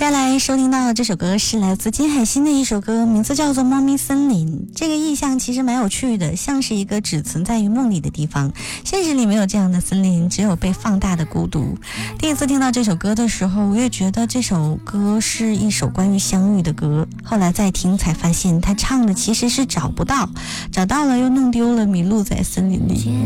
接下来收听到的这首歌是来自金海心的一首歌，名字叫做《猫咪森林》。这个意象其实蛮有趣的，像是一个只存在于梦里的地方，现实里没有这样的森林，只有被放大的孤独。第一次听到这首歌的时候，我也觉得这首歌是一首关于相遇的歌，后来再听才发现他唱的其实是找不到，找到了又弄丢了，迷路在森林里。